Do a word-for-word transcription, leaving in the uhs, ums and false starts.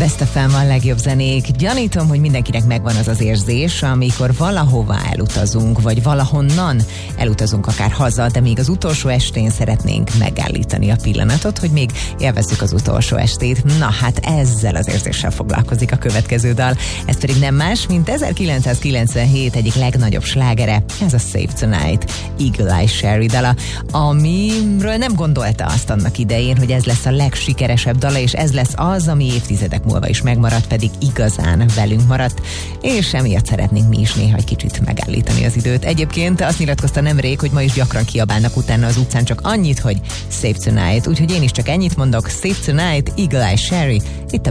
Best ef em a legjobb zenék. Gyanítom, hogy mindenkinek megvan az az érzés, amikor valahová elutazunk, vagy valahonnan elutazunk akár haza, de még az utolsó estén szeretnénk megállítani a pillanatot, hogy még élvezzük az utolsó estét. Na hát ezzel az érzéssel foglalkozik a következő dal. Ez pedig nem más, mint ezerkilencszázkilencvenhét egyik legnagyobb slágere, ez a Save Tonight, Eagle Eye Cherry dala, amiről nem gondolta azt annak idején, hogy ez lesz a legsikeresebb dala, és ez lesz az, ami évtizedek múlva is megmaradt, pedig igazán velünk maradt, és emiatt szeretnénk mi is néha egy kicsit megállítani az időt. Egyébként azt nyilatkozta nemrég, hogy ma is gyakran kiabálnak utána az utcán, csak annyit, hogy Save Tonight, úgyhogy én is csak ennyit mondok, Save Tonight, Eagle Eye Cherry, itt a